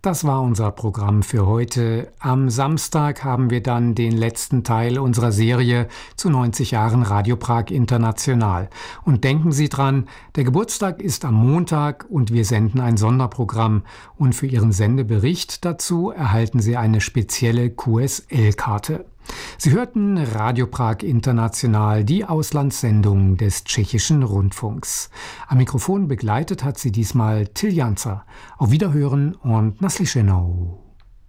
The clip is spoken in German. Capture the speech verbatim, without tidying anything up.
Das war unser Programm für heute. Am Samstag haben wir dann den letzten Teil unserer Serie zu neunzig Jahren Radio Prag International. Und denken Sie dran, der Geburtstag ist am Montag und wir senden ein Sonderprogramm. Und für Ihren Sendebericht dazu erhalten Sie eine spezielle Q S L-Karte. Sie hörten Radio Prag International, die Auslandssendung des tschechischen Rundfunks. Am Mikrofon begleitet hat sie diesmal Till Janzer. Auf Wiederhören und naslyšenou.